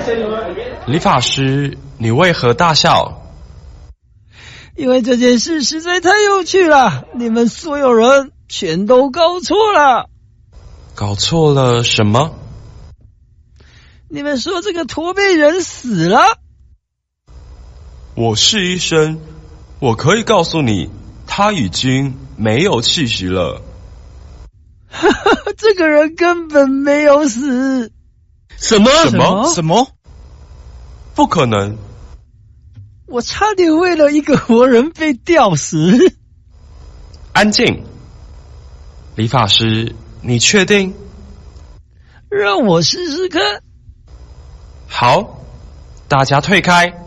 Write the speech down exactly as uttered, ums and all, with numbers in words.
理发师，你为何大笑？ 因为这件事实在太有趣了，你们所有人全都搞错了。 搞错了什么？ 你们说这个驼背人死了。 我是医生，我可以告诉你，他已经没有气息了。 哈哈，这个人根本没有死。 什么？ 什么？ 什么？ 不可能！ 我差点为了一个活人被吊死。 安静！理发师，你确定？ 让我试试看。 好，大家退开。